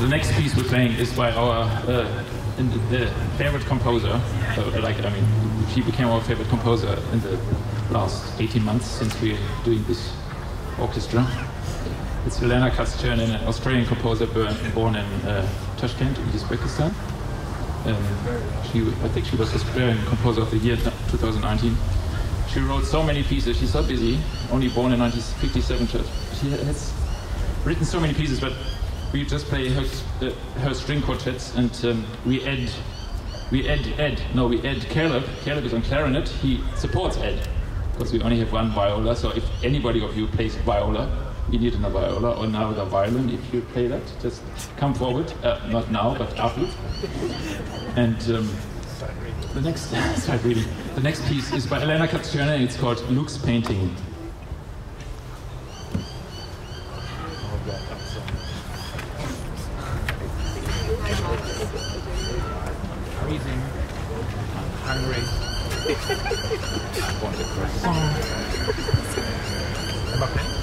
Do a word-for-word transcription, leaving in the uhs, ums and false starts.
the next piece we're playing is by our uh, in the, the favorite composer. So, like, I mean, she became our favorite composer in the last eighteen months since we're doing this orchestra. It's Elena Katz-Chernin, an Australian composer born, born in uh, Tashkent, in Uzbekistan. Um, she, I think she was Australian Composer of the Year twenty nineteen. She wrote so many pieces. She's so busy. Only born in nineteen fifty-seven. She has written so many pieces, but we just play her, uh, her string quartets, and um, we add, we add Ed. No, we add Caleb. Caleb is on clarinet. He supports Ed because we only have one viola. So if anybody of you plays viola, you need another viola or another violin. If you play that, just come forward. Uh, not now, but afterwards. And um, the next, sorry, really, the next piece is by Elena Katz-Chernin. It's called Luke's Painting. Freezing, hungry. I want a croissant.